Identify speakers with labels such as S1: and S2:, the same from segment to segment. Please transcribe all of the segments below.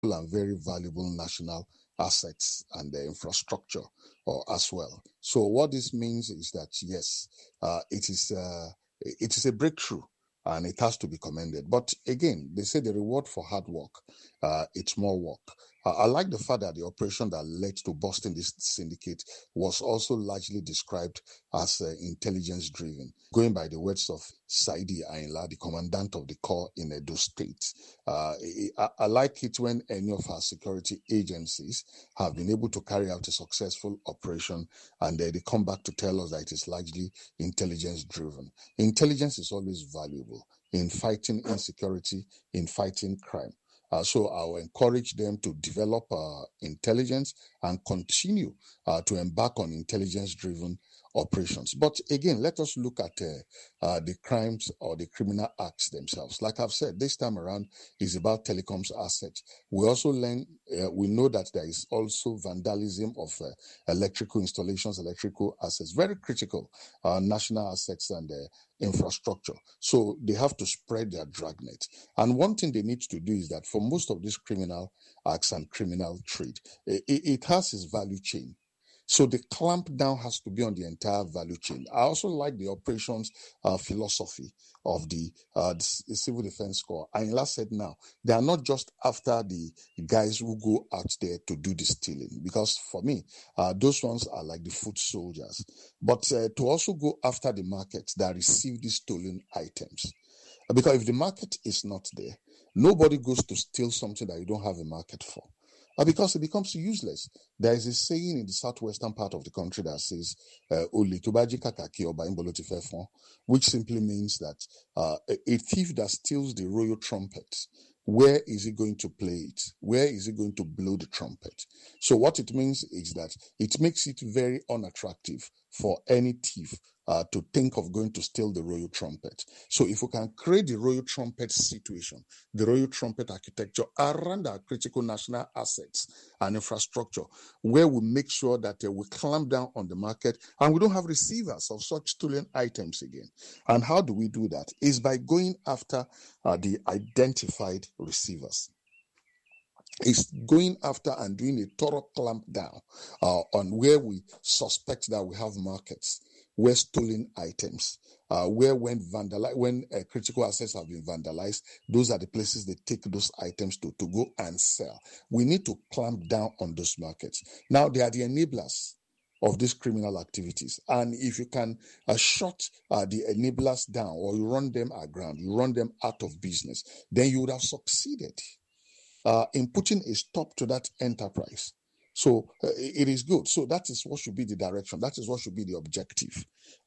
S1: and very valuable national assets and the infrastructure as well. So what this means is that, yes, it is a breakthrough and it has to be commended. But again, they say the reward for hard work, it's more work. I like the fact that the operation that led to busting this syndicate was also largely described as intelligence driven, going by the words of Saidi Ayinla, the commandant of the corps in Edo State. I like it when any of our security agencies have been able to carry out a successful operation and they come back to tell us that it is largely intelligence driven. Intelligence is always valuable in fighting insecurity, in fighting crime. So I'll encourage them to develop intelligence and continue to embark on intelligence-driven operations. But again, let us look at the crimes or the criminal acts themselves. Like I've said, this time around is about telecoms assets. We also we know that there is also vandalism of electrical installations, electrical assets, very critical national assets and infrastructure. So they have to spread their dragnet. And one thing they need to do is that for most of these criminal acts and criminal trade, it has its value chain. So the clamp down has to be on the entire value chain. I also like the operations philosophy of the Civil Defense Corps. Ayinla said now, they are not just after the guys who go out there to do the stealing, because for me, those ones are like the foot soldiers. But to also go after the markets that receive these stolen items. Because if the market is not there, nobody goes to steal something that you don't have a market for. Because it becomes useless. There is a saying in the southwestern part of the country that says, "Oli tubaji kakaki oba imboloti fefon," which simply means that a thief that steals the royal trumpet, where is he going to play it? Where is he going to blow the trumpet? So what it means is that it makes it very unattractive for any thief to think of going to steal the royal trumpet. So if we can create the royal trumpet situation, the royal trumpet architecture around our critical national assets and infrastructure, where we make sure that we clamp down on the market and we don't have receivers of such stolen items again. And how do we do that? Is by going after the identified receivers. Is going after and doing a thorough clamp down on where we suspect that we have markets, where stolen items, where when critical assets have been vandalized, those are the places they take those items to go and sell. We need to clamp down on those markets. Now, they are the enablers of these criminal activities. And if you can shut the enablers down, or you run them aground, you run them out of business, then you would have succeeded in putting a stop to that enterprise. So it is good. So that is what should be the direction. That is what should be the objective.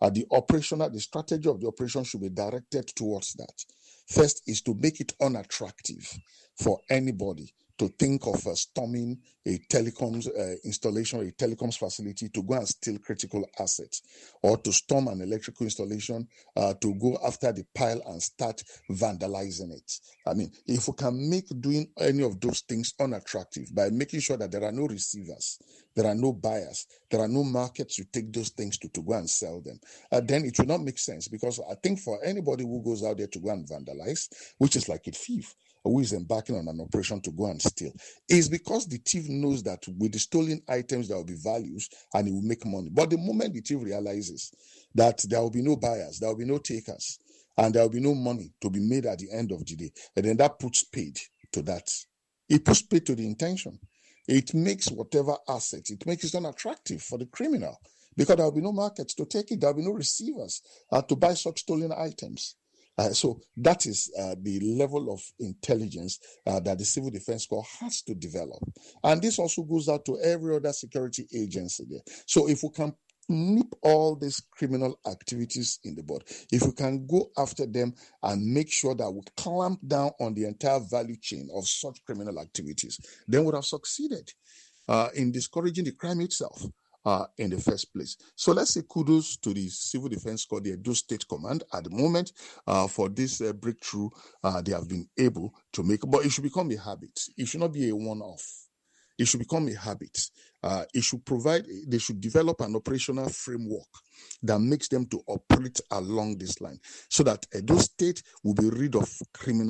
S1: The strategy of the operation should be directed towards that. First is to make it unattractive for anybody to think of storming a telecoms installation or a telecoms facility to go and steal critical assets, or to storm an electrical installation to go after the pile and start vandalizing it. I mean, if we can make doing any of those things unattractive by making sure that there are no receivers, there are no buyers, there are no markets you take those things to go and sell them, then it will not make sense. Because I think for anybody who goes out there to go and vandalize, which is like a thief who is embarking on an operation to go and steal, is because the thief knows that with the stolen items there will be values and he will make money. But the moment the thief realizes that there will be no buyers, there will be no takers, and there will be no money to be made at the end of the day, and then that puts paid to that. It puts paid to the intention. It makes whatever asset, it makes it unattractive for the criminal, because there will be no markets to take it, there will be no receivers to buy such stolen items. So that is the level of intelligence that the Civil Defense Corps has to develop. And this also goes out to every other security agency there. So if we can nip all these criminal activities in the bud, if we can go after them and make sure that we clamp down on the entire value chain of such criminal activities, then we would have succeeded in discouraging the crime itself. In the first place. So let's say kudos to the Civil Defense Corps, the Edo State Command at the moment for this breakthrough they have been able to make. But it should become a habit. It should not be a one-off. It should become a habit. They should develop an operational framework that makes them to operate along this line so that Edo State will be rid of criminal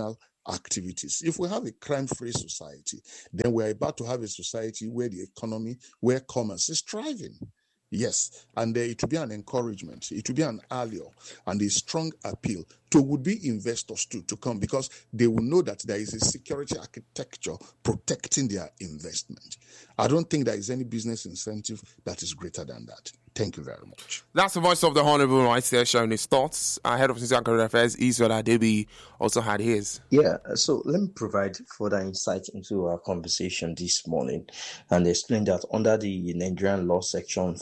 S1: activities. If we have a crime-free society, then we're about to have a society where the economy, where commerce is thriving. Yes, and it will be an encouragement, it will be an allure and a strong appeal to would-be investors to come, because they will know that there is a security architecture protecting their investment. I don't think there is any business incentive that is greater than that. Thank you very much.
S2: That's the voice of the Honorable right there sharing his thoughts. Head of Institute of Current Affairs, Israel Adebi, also had his.
S3: Yeah, so let me provide further insight into our conversation this morning and explain that under the Nigerian Law Section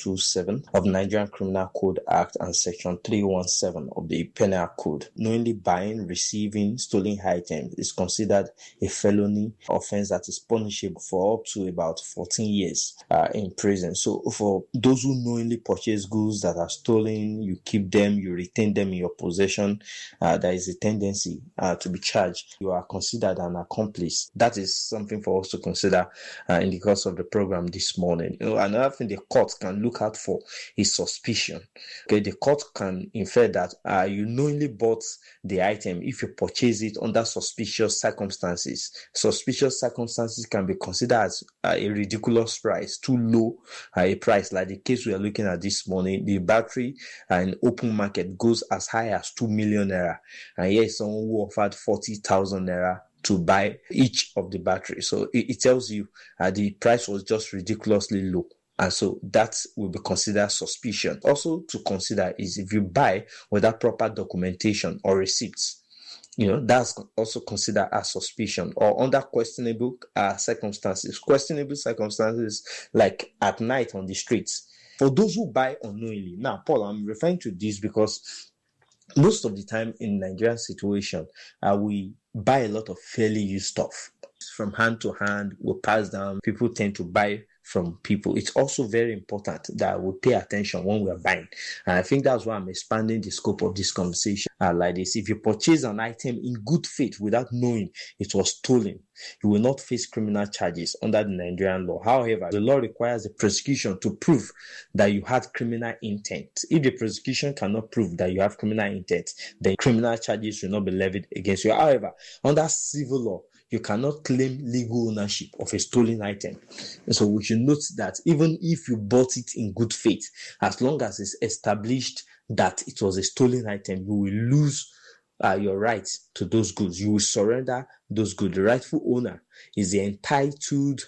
S3: 427 of the Nigerian Criminal Code Act and Section 317 of the Penal Code, knowingly buying, receiving stolen items is considered a felony offense that is punishable for up to about 14 years in prison. So for those who knowingly purchase goods that are stolen, you keep them, you retain them in your possession, there is a tendency to be charged. You are considered an accomplice. That is something for us to consider in the course of the program this morning. Another thing the court can look out for is suspicion. Okay, the court can infer that you knowingly bought the item if you purchase it under suspicious circumstances. Suspicious circumstances can be considered as a ridiculous price, too low a price, like the case we are looking at this morning. The battery in open market goes as high as 2 million naira, and here is someone who offered 40,000 naira to buy each of the batteries. So it tells you the price was just ridiculously low. And so that will be considered suspicion. Also to consider is if you buy without proper documentation or receipts, that's also considered as suspicion, or under questionable circumstances. Questionable circumstances like at night on the streets. For those who buy unknowingly. Now, Paul, I'm referring to this because most of the time in Nigerian situation, we buy a lot of fairly used stuff. From hand to hand, we pass down. People tend to buy from people. It's also very important that we pay attention when we are buying. And I think that's why I'm expanding the scope of this conversation like this. If you purchase an item in good faith without knowing it was stolen, you will not face criminal charges under the Nigerian law. However, the law requires the prosecution to prove that you had criminal intent. If the prosecution cannot prove that you have criminal intent, then criminal charges will not be levied against you. However, under civil law, you cannot claim legal ownership of a stolen item. And so we should note that even if you bought it in good faith, as long as it's established that it was a stolen item, you will lose your rights to those goods. You will surrender those goods. The rightful owner is the entitled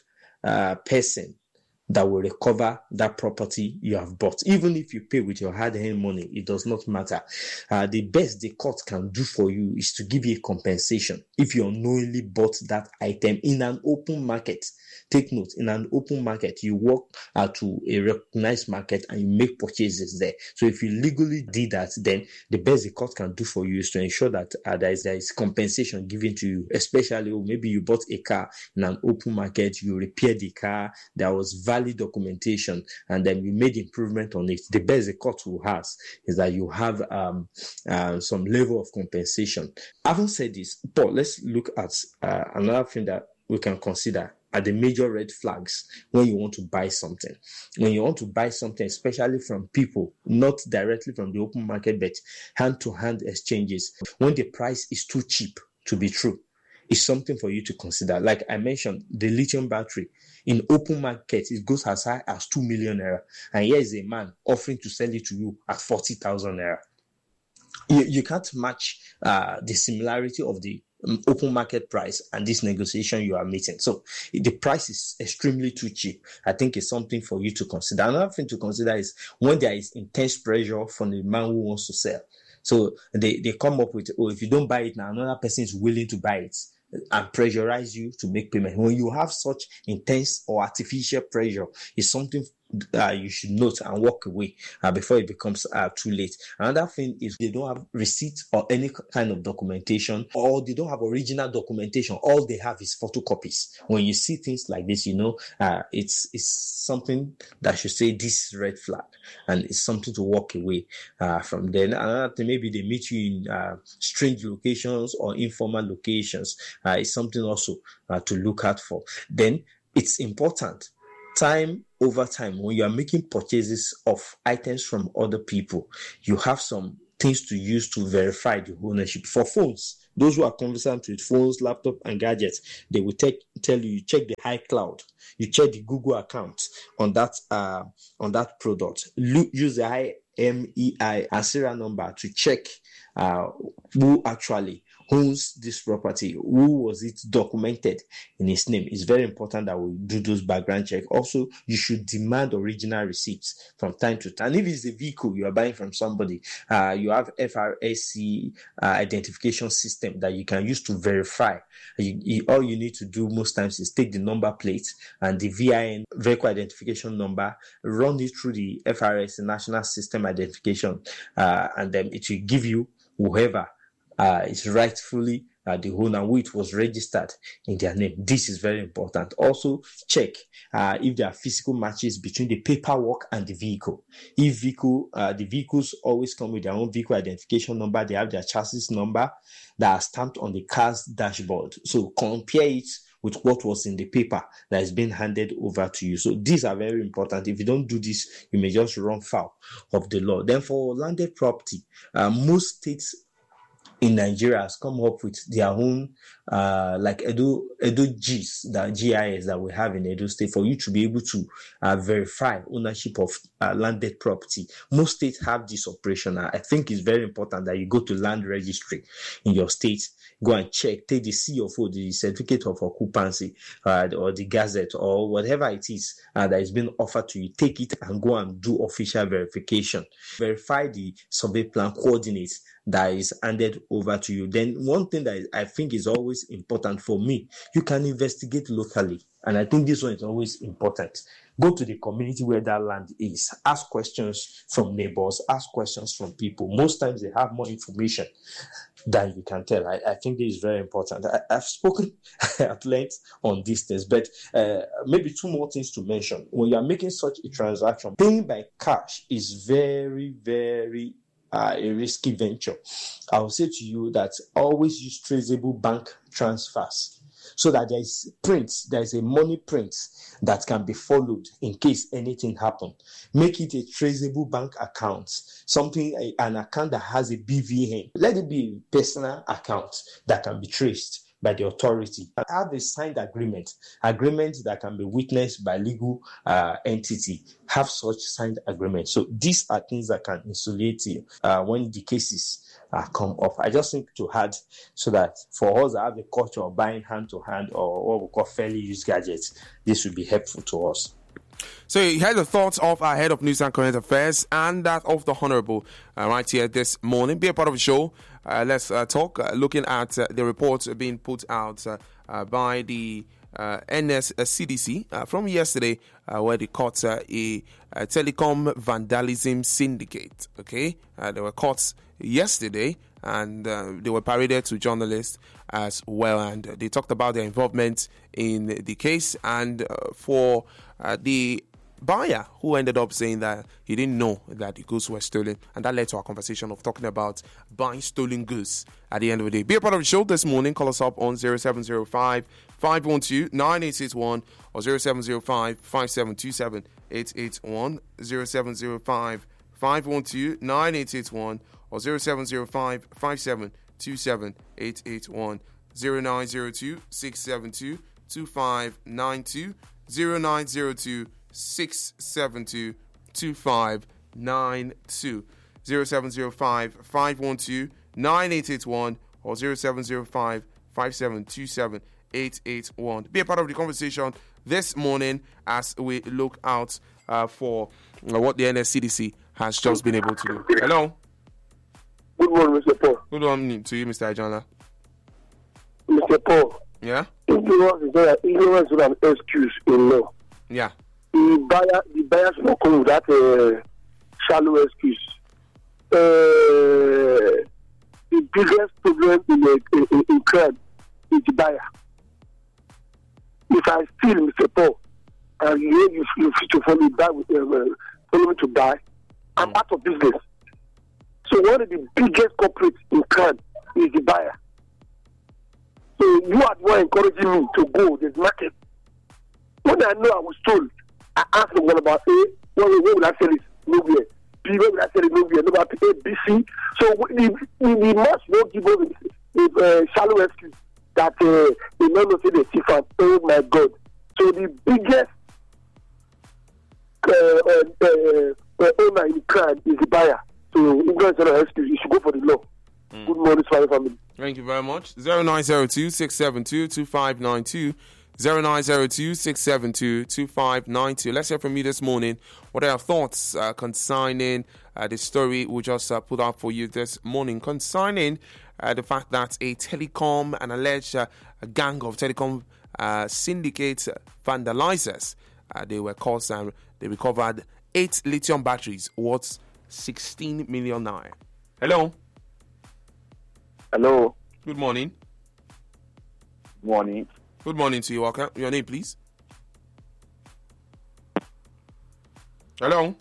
S3: person that will recover that property you have bought. Even if you pay with your hard-earned money, it does not matter. The best the court can do for you is to give you a compensation if you unknowingly bought that item in an open market. Take note, in an open market, you walk to a recognized market and you make purchases there. So if you legally did that, then the best the court can do for you is to ensure that there is compensation given to you, especially maybe you bought a car in an open market, you repaired the car, there was valid documentation, and then you made improvement on it. The best the court will have is that you have some level of compensation. Having said this, Paul, let's look at another thing that we can consider are the major red flags when you want to buy something. When you want to buy something, especially from people, not directly from the open market, but hand-to-hand exchanges, when the price is too cheap to be true, it's something for you to consider. Like I mentioned, the lithium battery in open market, it goes as high as 2 million naira. And here is a man offering to sell it to you at 40,000 naira. You can't match the similarity of the open market price and this negotiation you are meeting. So the price is extremely too cheap. I think it's something for you to consider. Another thing to consider is when there is intense pressure from the man who wants to sell. So they come up with, if you don't buy it now, another person is willing to buy it and pressurize you to make payment. When you have such intense or artificial pressure, it's something you should note and walk away before it becomes too late. Another thing is they don't have receipts or any kind of documentation, or they don't have original documentation. All they have is photocopies. When you see things like this, it's something that should say this is red flag, and it's something to walk away from. Then another thing, maybe they meet you in strange locations or informal locations. It's something also to look out for. Then it's important, time over time, when you are making purchases of items from other people, you have some things to use to verify the ownership. For phones, those who are conversant with phones, laptop, and gadgets, they will tell you check the iCloud, you check the Google account on that product. Use the IMEI and serial number to check who actually owns this property, who was it documented in his name. It's very important that we do those background checks. Also, you should demand original receipts from time to time. And if it's a vehicle you are buying from somebody, you have FRSC identification system that you can use to verify. All you need to do most times is take the number plate and the VIN, vehicle identification number, run it through the FRSC National System Identification, and then it will give you whoever is rightfully the owner, who it was registered in their name. This is very important. Also, check if there are physical matches between the paperwork and the vehicle. If the vehicles always come with their own vehicle identification number, they have their chassis number that are stamped on the car's dashboard. So compare it with what was in the paper that is being handed over to you. So these are very important. If you don't do this, you may just run foul of the law. Then for landed property, most states in Nigeria has come up with their own like Edo GIS that we have in Edo State for you to be able to verify ownership of landed property. Most states have this operation. I think it's very important that you go to land registry in your state, go and check, take the CFO, the certificate of occupancy, or the gazette, or whatever it is that is being offered to you. Take it and go and do official verification. Verify the survey plan coordinates that is handed over to you. Then one thing that I think is always important for me, you can investigate locally. And I think this one is always important. Go to the community where that land is. Ask questions from neighbors. Ask questions from people. Most times they have more information than you can tell. I think this is very important. I've spoken at length on these things, but maybe two more things to mention. When you are making such a transaction, paying by cash is very, very a risky venture. I will say to you that always use traceable bank transfers so that there is a money print that can be followed in case anything happens. Make it a traceable bank account, an account that has a BVN. Let it be a personal account that can be traced by the authority. Have a signed agreement that can be witnessed by legal entity. Have such signed agreement. So these are things that can insulate you when the cases come up. I just think to add so that for us that have the culture of buying hand to hand or what we call fairly used gadgets, this will be helpful to us.
S2: So you heard the thoughts of our head of news and current affairs and that of the Honorable right here this morning. Be a part of the show. Let's talk, looking at the reports being put out by the NSCDC from yesterday, where they caught a telecom vandalism syndicate. Okay, they were caught yesterday, and they were paraded to journalists as well, and they talked about their involvement in the case, and for the buyer who ended up saying that he didn't know that the goods were stolen, and that led to our conversation of talking about buying stolen goods at the end of the day. Be a part of the show this morning. Call us up on 0705 512 9861 or 0705 5727 881, 0705 512 9881 or 0705 5727 881, 0902 672 2592, 0902 672 2592, 0705 512 9881 or 0705 5727 881. Be a part of the conversation this morning as we look out for what the NSCDC has just been able to do. Hello.
S4: Good morning, Mr. Paul.
S2: Good morning to you, Mr. Ajana.
S4: Mr. Paul.
S2: Yeah?
S4: Ignorance is not an excuse in law.
S2: Yeah.
S4: The buyers will come with that shallow excuse. The biggest problem in crime is the buyer. If I steal, Mr. Paul, and you fit to follow me to buy, I'm out of business. So one of the biggest culprits in crime is the buyer. So you are the one encouraging me to go to the market. When I know I was told, I asked them what about what will I sell it? Nowhere. B, when I say the movie, and about A, B, C. So we must not give us the shallow excuse that they don't know say the thief. Oh my God! So the biggest owner in crime is the buyer. So if there's no excuse, you should go for the law. Good morning, Swahili family.
S2: Thank you very much. 0902-672-2592. 0902-672-2592. Let's hear from you this morning. What are your thoughts concerning the story we just put out for you this morning concerning the fact that an alleged gang of telecom syndicate vandalizers, they were caught and they recovered 8 lithium batteries worth 16 million naira. Hello.
S5: Hello.
S2: Good morning.
S5: Morning.
S2: Good morning to you, Walker. Your name, please. Hello.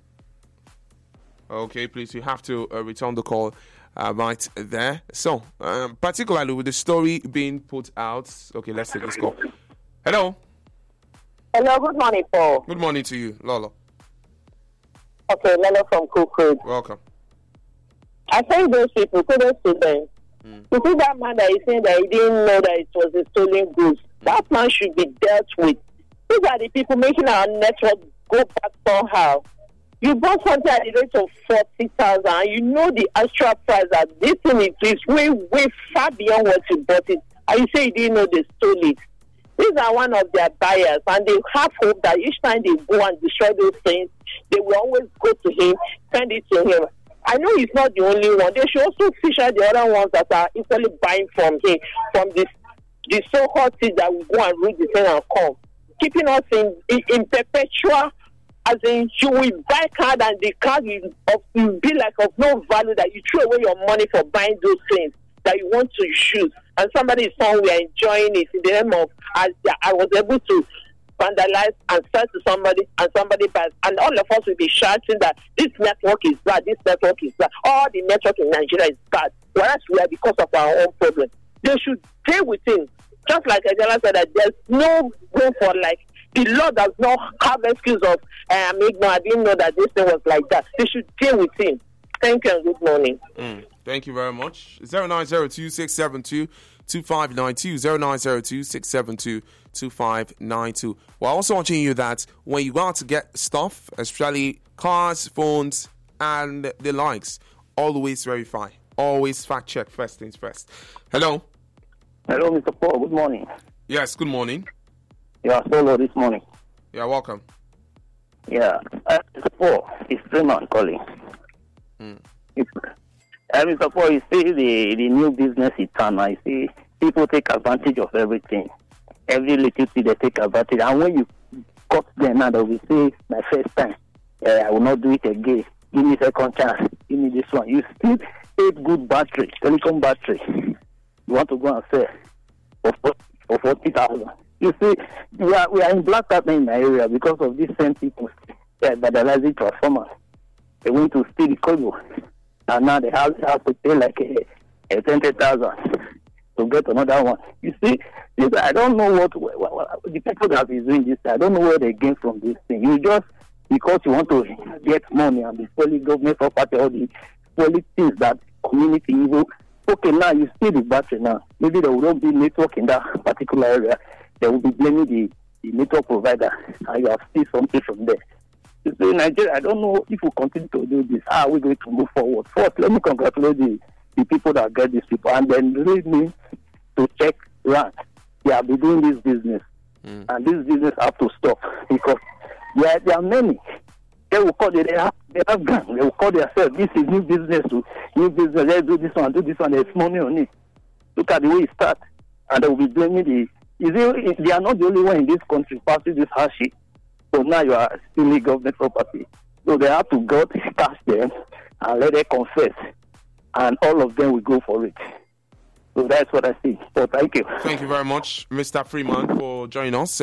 S2: Okay, please, you have to return the call right there. So, particularly with the story being put out. Okay, let's take this call. Hello.
S6: Hello, good morning, Paul.
S2: Good morning to you, Lolo.
S6: Okay, Lolo from Cookwood.
S2: Welcome.
S6: I think those people couldn't see them. You see that man that is saying that he didn't know that it was a stolen goods. That man should be dealt with. These are the people making our network go back somehow. You bought something at the rate of 40,000 and you know the actual price that this thing is way, way far beyond what you bought it. And you say you didn't know they stole it. These are one of their buyers and they have hope that each time they go and destroy those things, they will always go to him, send it to him. I know he's not the only one. They should also fish out the other ones that are equally buying from him, from the so-called things that will go and read the thing and come. Keeping us in perpetual, as in you will buy card and the card will be like of no value, that you throw away your money for buying those things that you want to use. And somebody is somewhere enjoying it in the name of, I was able to vandalize and sell to somebody and somebody buys, and all of us will be shouting that this network is bad, this network is bad, all the network in Nigeria is bad, whereas we are because of our own problem. They should deal with it. Just like Angela said, that there's no room for the law does not have excuse of I didn't know that this thing was like that. They should deal with it. Thank you and good morning.
S2: Thank you very much. 0902-672-2592. 0902-672-2592. We're also watching you that when you go out to get stuff, especially cars, phones, and the likes, always verify. Always fact check first things first. Hello.
S5: Hello, Mr. Paul. Good morning.
S2: Yes, good morning.
S5: Yeah, solo this morning.
S2: Yeah, welcome.
S5: Yeah, Mr. Paul, it's Freeman calling. Mr. Paul, you see the new business in town. I see people take advantage of everything. Every little thing they take advantage. And when you cut them now, they will say, my first time, I will not do it again. Give me second chance. Give me this one. You still 8 good battery, telecom battery. You want to go and sell for 40,000. You see, we are in black out in my area because of these same people vandalizing transformers. They went to steal the cable, and now they have to pay like a 20,000 to get another one. You see, I don't know what the people that is doing this. I don't know where they gain from this thing. You just because you want to get money and be fully government property, all the things that community evil. Okay, now you see the battery now. Maybe there will not be network in that particular area. They will be blaming the network provider, and you have seen something from there. You see, in Nigeria, I don't know if we continue to do this. How are we going to move forward? First, let me congratulate the people that get these people, and then lead me to check rank. They have been doing this business, and this business have to stop because there are many. They will call they have gang. They will call themselves, this is new business. Let's do this one, there's money on it. Look at the way it starts. And they will be blaming they are not the only one in this country passing this hardship. So now you are stealing government property. So they have to go catch them and let them confess. And all of them will go for it. So that's what I think. So thank you.
S2: Thank you very much, Mr. Freeman, for joining us.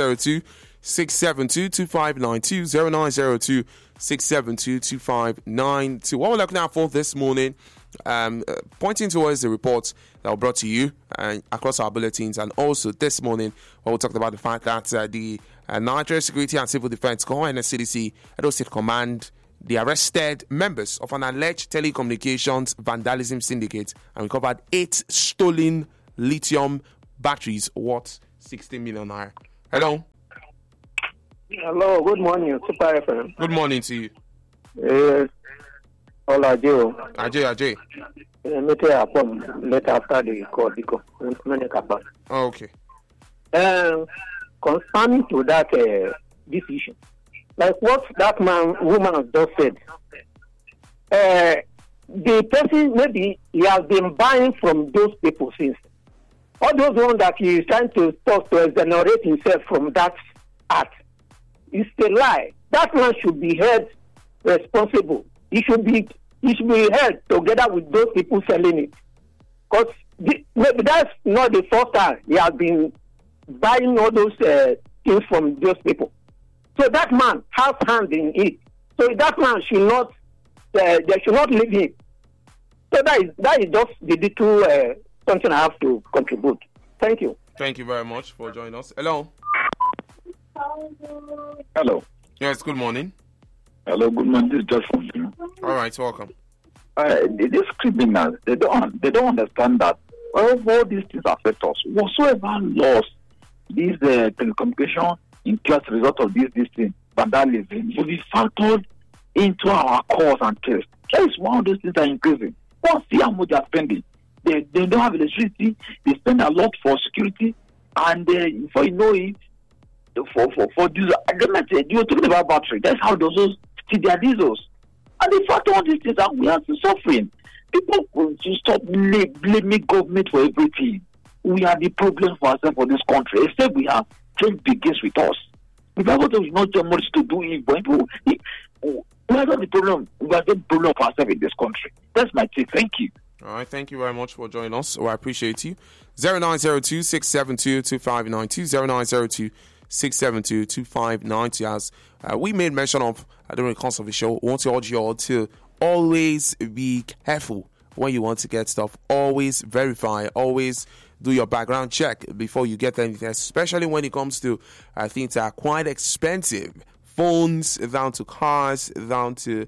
S2: 0902-672-2592. 0902-672-2592. What we're looking out for this morning, pointing towards the reports that were brought to you across our bulletins, and also this morning where we talked about the fact that the Nigeria Security and Civil Defense Corps, NSCDC, Edo State Command, They arrested members of an alleged telecommunications vandalism syndicate and recovered 8 stolen lithium batteries worth 60 million naira. Hello.
S7: Hello, good morning, Super FM.
S2: Good morning to you.
S7: Yes. Hola, Joe.
S2: Ajay.
S7: Later after the call, because
S2: Oh, okay.
S7: Concerning to that this issue, like what that woman has just said, the person maybe he has been buying from those people since. All those ones that he is trying to talk to exonerate himself from that act is a lie. That man should be held responsible. He should be held together with those people selling it. Because maybe that's not the first time he has been buying all those things from those people. So that man has hand in it. So that man should not, they should not leave him. So that is just the little something I have to contribute. Thank you.
S2: Thank you very much for joining us. Hello.
S8: Hello.
S2: Yes, good morning.
S8: Hello, good morning. This is just from you.
S2: All right, welcome.
S8: These criminals, they don't understand that all these things affect us. Whatsoever loss these telecommunication incur as a result of this thing, vandalism, will be factored into our cause and test. That is one of those things that are increasing. Don't see how much they are spending. They don't have electricity. They spend a lot for security, and before you know it, for diesel, I don't know, you were talking about battery. That's how those steal their diesels. And the fact all these things that we are suffering. People will just stop blaming government for everything. We are the problem for ourselves for this country. Except we have change begins with us. If everybody will not too much to do it, but we are not the problem. We are the problem for ourselves in this country. That's my take. Thank you.
S2: All right, thank you very much for joining us. I appreciate you. 0902-672-2592, 0902-672-2590. As we made mention of during the course of the show, we want to urge you all to always be careful when you want to get stuff. Always verify, always do your background check before you get anything, especially when it comes to things that are quite expensive. Phones, down to cars, down to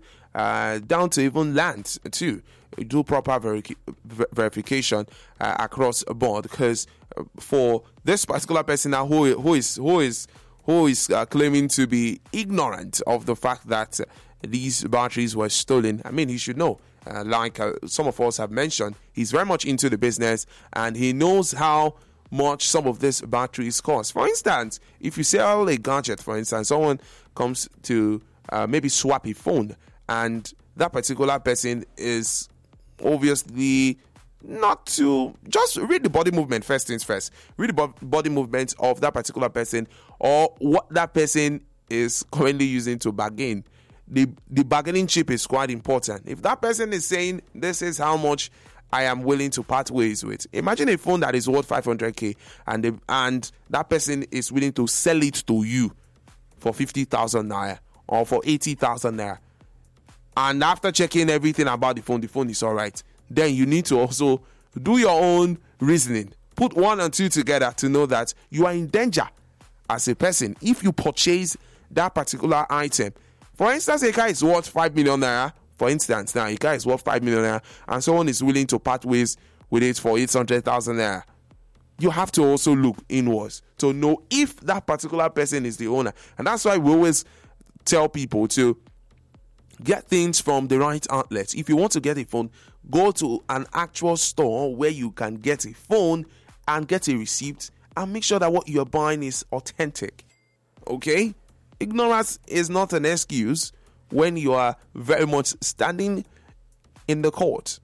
S2: even land too. Do proper verification across the board, because for this particular person now who is claiming to be ignorant of the fact that these batteries were stolen, I mean, he should know. Like some of us have mentioned, he's very much into the business and he knows how much some of these batteries cost. For instance, if you sell a gadget, for instance, someone comes to maybe swap a phone, and that particular person is obviously not to just read the body movement. First things first, read the body movement of that particular person, or what that person is currently using to bargain. The bargaining chip is quite important. If that person is saying this is how much I am willing to part ways with, imagine a phone that is worth 500k and that person is willing to sell it to you for 50,000 naira or for 80,000 naira, and after checking everything about the phone is all right, then you need to also do your own reasoning. Put 1 and 2 together to know that you are in danger as a person if you purchase that particular item. For instance, a car is worth 5 million naira. For instance, now a car is worth 5 million naira, and someone is willing to part ways with it for 800,000 naira. You have to also look inwards to know if that particular person is the owner, and that's why we always tell people to get things from the right outlets. If you want to get a phone, go to an actual store where you can get a phone and get a receipt, and make sure that what you're buying is authentic. Okay? Ignorance is not an excuse when you are very much standing in the court.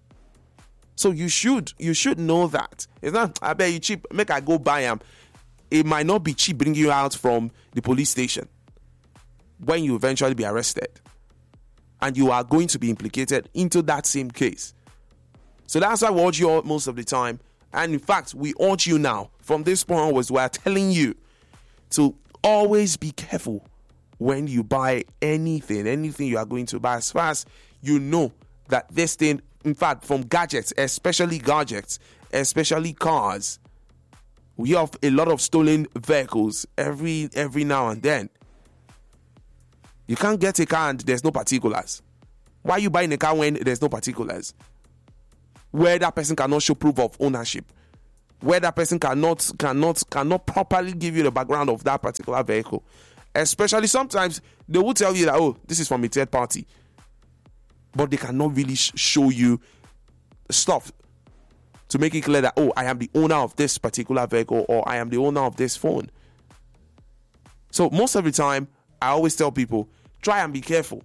S2: So you should know that. It's not, I bet you cheap, make I go buy them. It might not be cheap bringing you out from the police station when you eventually be arrested, and you are going to be implicated into that same case. So that's why we urge you all most of the time. And in fact, we urge you now, from this point onwards, we are telling you to always be careful when you buy anything you are going to buy, as far as you know that this thing, in fact, from gadgets, especially cars, we have a lot of stolen vehicles every now and then. You can't get a car and there's no particulars. Why are you buying a car when there's no particulars? Where that person cannot show proof of ownership, where that person cannot properly give you the background of that particular vehicle. Especially sometimes they will tell you that, oh, this is from a third party, but they cannot really show you stuff to make it clear that, oh, I am the owner of this particular vehicle, or I am the owner of this phone. So most of the time, I always tell people, try and be careful.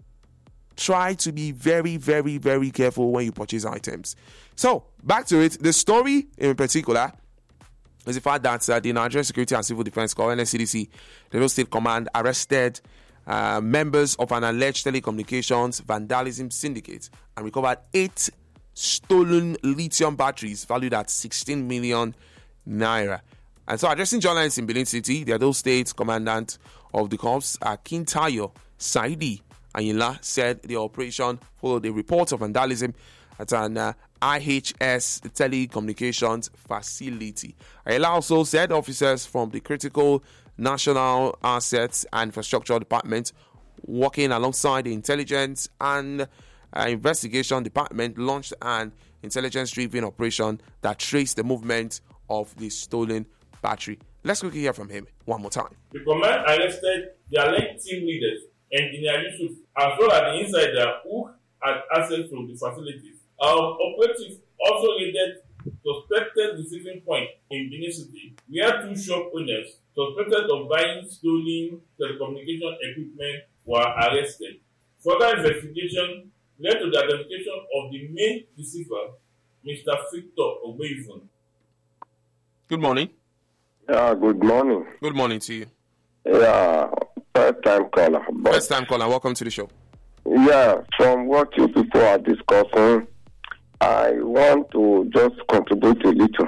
S2: Try to be very, very, very careful when you purchase items. So, back to it. The story in particular is the fact that the Nigerian Security and Civil Defense Corps, NSCDC, the Edo State Command, arrested members of an alleged telecommunications vandalism syndicate and recovered 8 stolen lithium batteries valued at 16 million naira. And so, addressing journalists in Benin City, the Edo State Commandant of the Corps, Akintayo Saidi Ayinla, said the operation followed a report of vandalism at an IHS telecommunications facility. Ayinla also said officers from the Critical National Assets and Infrastructure Department, working alongside the Intelligence and Investigation Department, launched an intelligence-driven operation that traced the movement of the stolen battery. Let's quickly hear from him one more time.
S9: The command arrested the alleged team leaders, Engineer Yusuf, as well as the insider who had access to the facilities. Our operatives also raided suspected receiving point in Benin City, where 2 shop owners suspected of buying stolen telecommunication equipment were arrested. Further investigation led to the identification of the main deceiver, Mr. Victor Obeifun.
S2: Good morning.
S10: Yeah, good morning.
S2: Good morning to you.
S10: Yeah, first time caller.
S2: First time caller, welcome to the show.
S10: Yeah, from what you people are discussing, I want to just contribute a little.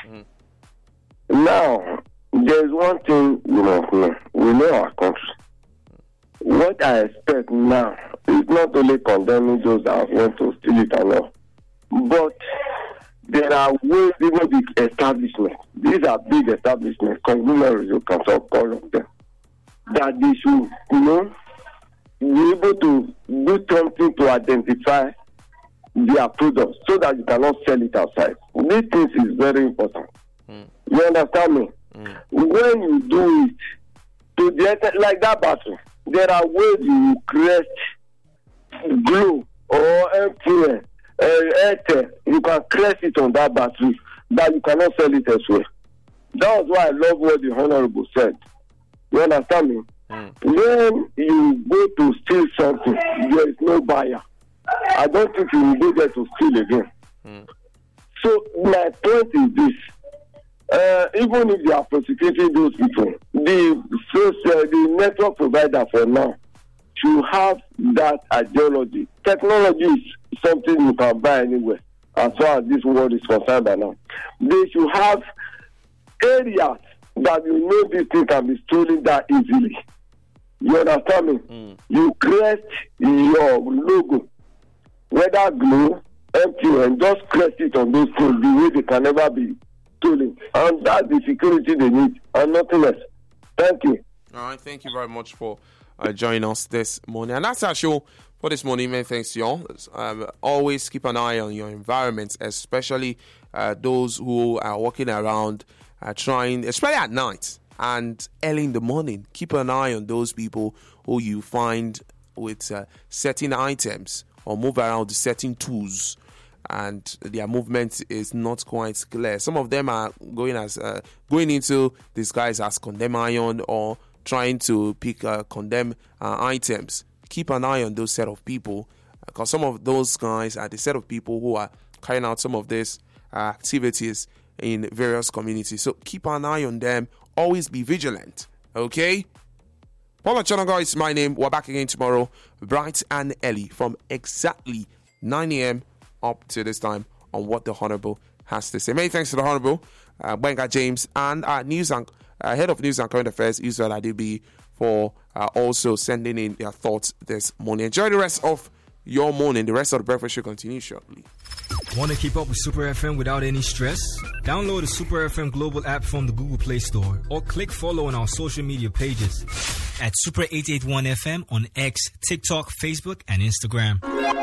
S10: Now, there's one thing, we know our country. What I expect now is not only condemning those that want to steal it and all, but there are ways, even big establishments, these are big establishments, conglomerates, you can talk all of them, that they should, be able to do something to identify their products so that you cannot sell it outside. This thing is very important. You understand me? When you do it, to the like that battery, there are ways you create glue or MTN, Airtel. You can create it on that battery that you cannot sell it elsewhere. That was why I love what the Honorable said. You understand me? When you go to steal something, there is no buyer. I don't think you will go there to steal again. So my point is this. Even if they are prosecuting those people, the network provider for now should have that ideology. Technology is something you can buy anywhere as far as this world is concerned by now. They should have areas that you know this thing can be stolen that easily. You understand me? You create your logo, whether glue, MTN, just create it on those things the way they can never be stolen. And that's the security they need and nothing else. Thank you.
S2: All right, thank you very much for joining us this morning. And that's our show for this morning. Many thanks to you all. Always keep an eye on your environment, especially those who are walking around trying, especially at night and early in the morning. Keep an eye on those people who you find with certain items or move around certain tools, and their movement is not quite clear. Some of them are going into disguise as condemn iron or trying to pick condemn items. Keep an eye on those set of people, because some of those guys are the set of people who are carrying out some of these activities in various communities. So keep an eye on them. Always be vigilant. Okay? Paula Chonago is my name. We're back again tomorrow, bright and early, from exactly 9 a.m. up to this time on What the Honorable has to say. Many thanks to the Honorable Benga James and our Head of News and Current Affairs, Israel Adibi, for also sending in their thoughts this morning. Enjoy the rest of your morning. The rest of the breakfast should continue shortly.
S11: Want to keep up with Super FM without any stress? Download the Super FM Global app from the Google Play Store or click follow on our social media pages at Super 881 FM on X, TikTok, Facebook, and Instagram.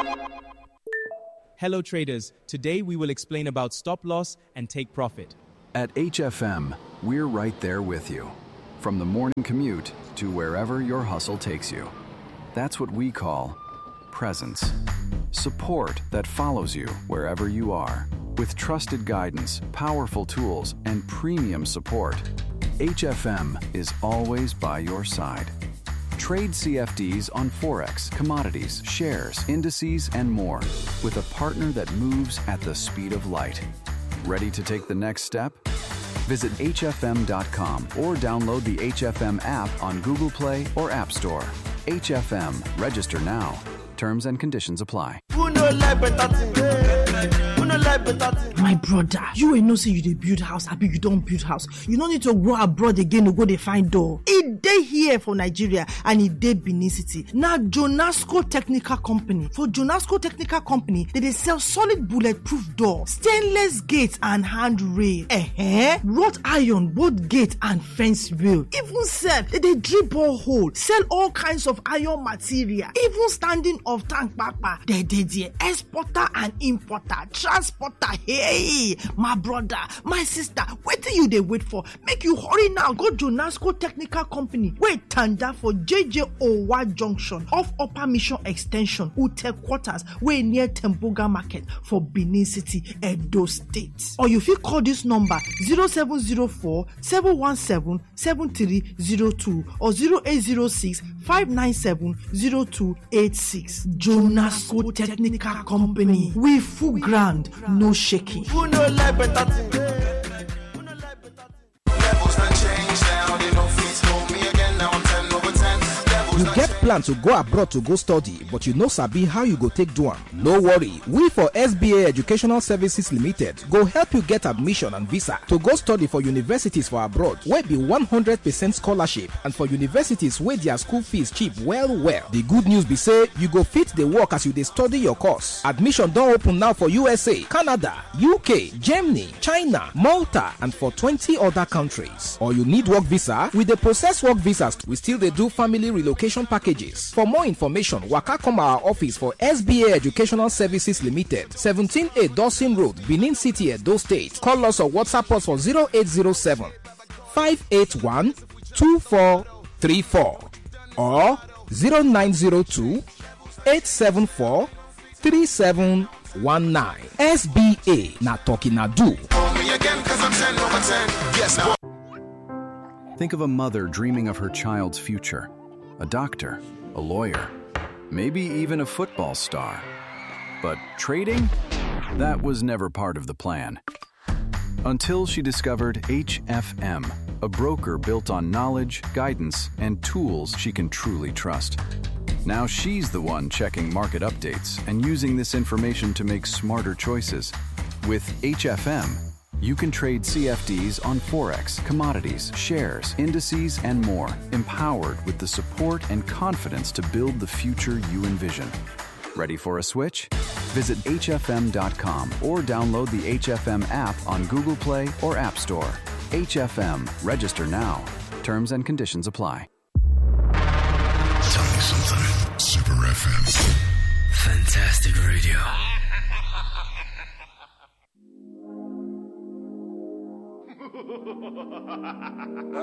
S12: Hello traders, today we will explain about stop loss and take profit.
S13: At HFM, we're right there with you. From the morning commute to wherever your hustle takes you. That's what we call presence. Support that follows you wherever you are. With trusted guidance, powerful tools, and premium support, HFM is always by your side. Trade CFDs on Forex, commodities, shares, indices, and more with a partner that moves at the speed of light. Ready to take the next step? Visit HFM.com or download the HFM app on Google Play or App Store. HFM. Register now. Terms and conditions apply.
S14: My brother, you ain't no say you dey build house, happy you don't build house. You don't need to go abroad again to go dey find door. It dey here for Nigeria and it dey Benin City. Now Jonasco Technical Company. For Jonasco Technical Company, they sell solid bulletproof door, stainless gates and handrail, wrought iron, both gate and fence rail. Even self, they drill borehole, sell all kinds of iron material, even standing of tank papa. They exporter and importer, transporter. Hey, my brother, my sister, what do you wait for? Make you hurry now. Go Jonasco Technical Company. Wait, tanda for JJ Owa Junction off Upper Mission Extension, Ute Quarters, way near Temboga Market for Benin City, Edo State. Or you fit call this number 0704 717 7302 or 0806 597 0286. Jonasco Technical Company. We full ground, no shaking.
S15: You get plan to go abroad to go study, but you no sabi how you go take do am. No worry, we for SBA Educational Services Limited go help you get admission and visa to go study for universities for abroad wey be 100% scholarship and for universities wey their school fees cheap well. The good news be say you go fit the work as you dey study your course. Admission don open now for USA, Canada, UK, Germany, China, Malta and for 20 other countries. Or you need work visa, we dey process work visas. We still dey do family relocation packages. For more information, waka come our office for SBA Educational Services Limited, 17A Dawson Road, Benin City, Edo State. Call us or WhatsApp us for 0807 581 2434 or 0902 874 3719. SBA na talking na do.
S13: Think of a mother dreaming of her child's future. A doctor, a lawyer, maybe even a football star. But trading? That was never part of the plan. Until she discovered HFM, a broker built on knowledge, guidance, and tools she can truly trust. Now she's the one checking market updates and using this information to make smarter choices. With HFM, you can trade CFDs on Forex, commodities, shares, indices, and more, empowered with the support and confidence to build the future you envision. Ready for a switch? Visit HFM.com or download the HFM app on Google Play or App Store. HFM. Register now. Terms and conditions apply.
S16: Tell me something. Super FM.
S11: Fantastic radio.